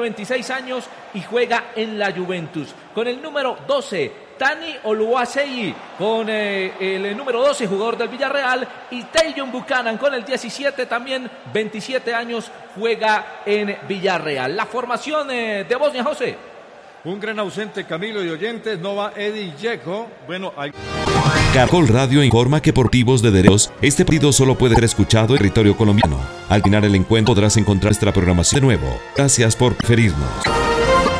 26 años y juega en la Juventus. Con el número 12, Tani Oluwaseyi, con el número 12, jugador del Villarreal, y Tayon Buchanan con el 17, también 27 años, juega en Villarreal. La formación de Bosnia, José. Un gran ausente, Camilo y oyentes, no va Eddie Dzeko. Bueno, hay... Caracol Radio informa que por motivos de derechos, este partido solo puede ser escuchado en territorio colombiano. Al final el encuentro podrás encontrar nuestra programación de nuevo. Gracias por preferirnos.